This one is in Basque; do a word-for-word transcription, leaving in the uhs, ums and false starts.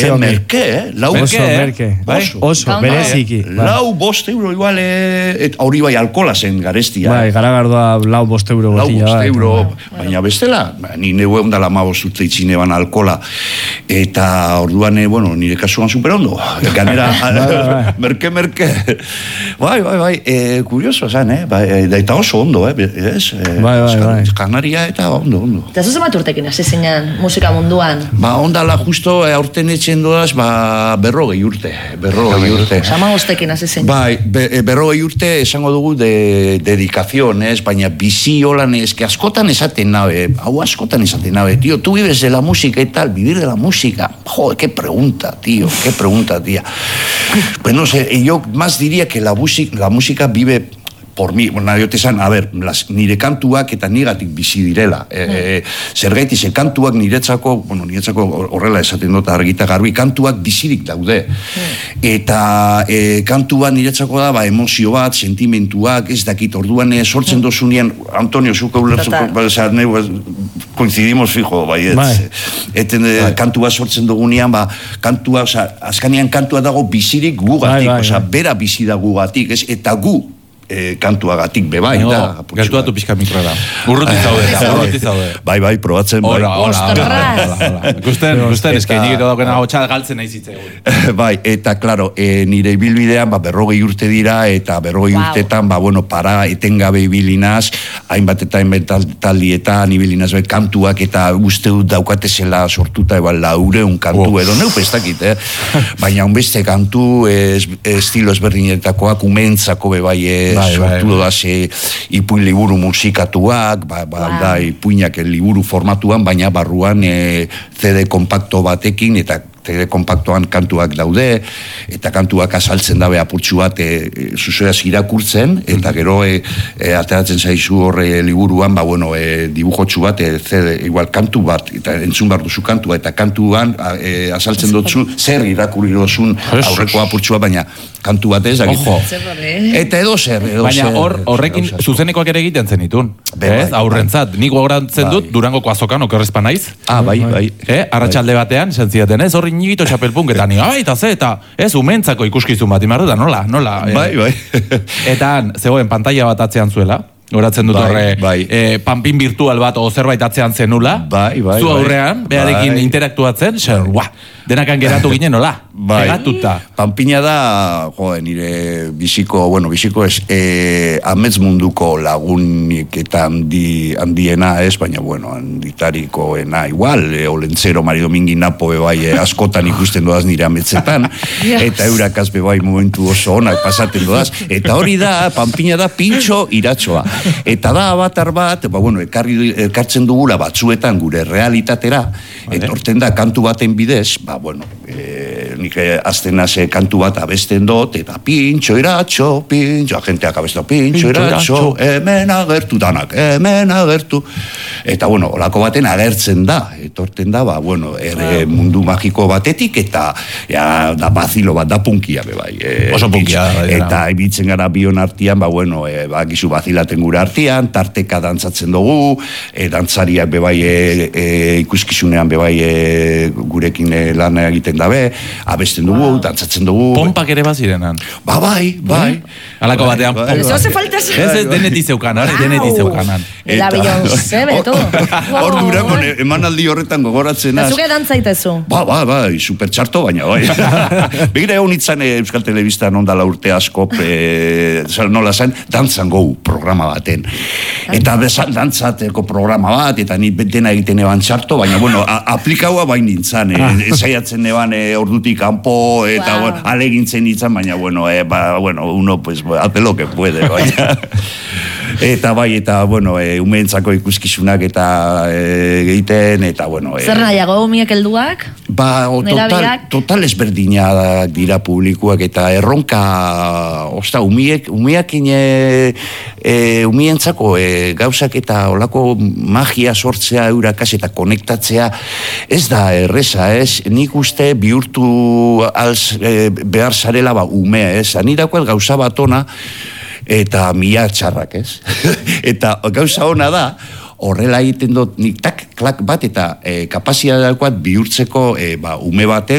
Eh, merke, eh? Lau, oso merke. Oso, oso bereziki. Lau bost euro igual, eh, hori bai alkola zen garestia. Bai, garagardoa lau bost euro botilla. Lau bost euro, baina bestela, ni neu egon dala ma bost urte itxine ban alkola. Eta orduan, eh, bueno, nire kasuan superondo. Ganera, merke, merke. Bai, bai, bai, eh, kurioso zen, eh? Bai, eta oso ondo, eh? Ez? Bai, bai, bai. Kanaria eta ondo, ondo. Eta zuzen bat urtekin hasi zinen musika munduan? Ba, ondala justo aurten etxen doaz, ba, berrogei urte. Berrogei urte. Sama ustekin hasi zinen? Bai, be, berrogei urte esango dugu de dedikazion, ez? Baina bizi holan ez, que askotan esaten nabe, hau askotan esaten nabe, tío, tú vives de la música y tal, vivir de la música, joder, qué pregunta, tío, qué pregunta, tía. Pues no sé, yo más diría que la música, la música vive por mi, bueno, nahi otesan, a ver, las, nire kantuak eta nigatik bizi direla. Mm. E, zergaiti, ze kantuak niretzako, bueno, niretzako horrela esaten dut argita garbi, kantuak bizirik daude. Mm. Eta e, kantua niretzako da, ba, emozio bat, sentimentuak, ez dakit, orduan e, sortzen mm. dozunean, Antonio, zuka ulertzuko, ba, eza, ne, ba, coincidimos fijo, bai, ez. Bai. Eten, bai. Kantua sortzen dugunean, ba, kantua, oza, azkanean kantua dago bizirik gugatik, bai, bai, oza, bai. Bera bizi da gugatik, ez, eta gu, E, kantuagatik bebai da. Gertuatu pixka mikrora. Urruti zaude, urruti zaude. Bai, bai, probatzen. Hola, hola, hola. Gusten, gusten, eski nik edo daukena hotxal galtzen nahi zitzaigun. Bai, eta, klaro, e, nire ibilbidean, ba, berrogei urte dira, eta berrogei wow. urtetan, ba, bueno, para etengabe ibilinaz, hainbat eta hainbat taldietan ibilinaz, be, kantuak, eta uste dut daukatezela sortuta, eba, laureun kantu, wow. edo neup ez dakit, eh? Baina, unbeste kantu, es, estilo ezberdinetakoak, umentzako, bebai, eh, bai, sortu da ze ipuin liburu musikatuak, ba, ba, wow. da ipuinak liburu formatuan, baina barruan e, C D kompakto batekin, eta C D kompaktoan kantuak daude, eta kantuak azaltzen dabe apurtxu bat e, e, zuzoraz irakurtzen, eta gero e, e, ateratzen zaizu horre liburuan, ba, bueno, e, dibujotxu bat, e, C D, igual kantu bat, eta entzun behar duzu kantua, eta kantuan e, azaltzen dutzu, zer irakurri dozun aurreko apurtxua, baina kantu bat ez, eta edo zer, edo baina hor, horrekin zuzenekoak ere egiten zen itun, ez, aurrentzat, nik gogoratzen dut, Durangoko azokan, okerrezpa naiz, ah, bai, bai, eh, arratsalde batean, sentziaten, ez, horri nigito txapelpunk, eta ni, eta ze, eta ez, umentzako ikuskizun bat, imarru da, nola, nola, bai, bai, eta zegoen pantalla bat atzean zuela, horatzen dut horre, bai, bai. e, panpin virtual bat o zerbait atzean zenula, bai, bai, zu aurrean, bai. Beharekin bai. Interaktuatzen, zer, bai. Denakan geratu ginen, nola? Bai. Geratuta. Panpina da, jo, nire biziko, bueno, biziko ez, e, amets munduko lagunik eta handi, handiena ez, baina, bueno, handitarikoena igual, e, Olentzero, Mari Domingi Napo, bai, e, askotan ikusten doaz nire ametzetan, eta eurakaz bai momentu oso onak pasaten doaz, eta hori da, Panpina da pintxo iratxoa. Eta da abatar bat, ba, bueno, ekarri, ekartzen dugula batzuetan gure realitatera, vale. Etorten da kantu baten bidez, ba, bueno, e, nik azten naze kantu bat abesten dut, eta pintxo iratxo, pintxo, agenteak abesten pintxo iratxo, hemen agertu danak, hemen agertu. Eta, bueno, olako baten agertzen da, etorten da, ba, bueno, erre mundu magiko batetik, eta ja, da bazilo bat, da punkia, bebai. E, oso punkia. Eta ibitzen gara bion artian, ba, bueno, e, ba, gizu bazilaten gure artian, tarteka dantzatzen dugu, e, dantzariak bebai e, e, ikuskizunean bebai e, gurekin e, lan egiten dabe, abesten dugu, wow. Dantzatzen dugu. Pompak ere bazirenan. Ba, bai, bai. Alako batean. Bai, bai, bai. Falta ez ez deneti zeukanan, deneti zeukanan. La Beyoncé, beto. Hor Durango, emanaldi horretan gogoratzen az. Zuke dantzaitezu. Ba, ba, bai, super txarto, baina, bai. Begira egon itzan Euskal Telebistan ondala urte asko, e, nola zen, dantzan gau programa baten. Eta bezan dantzateko programa bat, eta ni dena egiten eban txarto, baina, bueno, aplikaua bain nintzen, e, zaiatzen eban e, ordutik kanpo, eta wow. bueno, alegintzen nintzen, baina, bueno, e, ba, bueno, uno, pues, hace lo que puede, baina. Eta bai, eta, bueno, e, umeentzako ikuskizunak eta e, egiten, eta, bueno... E, zer nahiago, umiek helduak? Ba, o, total, total ezberdinak dira publikoak, eta erronka, osta, umiek, umiakin e, e, umientzako e, gauzak eta olako magia sortzea eurakaz eta konektatzea, ez da erreza, ez? Nik uste bihurtu alz, e, behar zarela ba, umea, ez? Ani dakoet gauza bat ona, eta mila txarrak, ez? Eta gauza ona da, horrela egiten dut nik tak, klak bat, eta e, kapazitatea daukat bihurtzeko e, ba, ume baten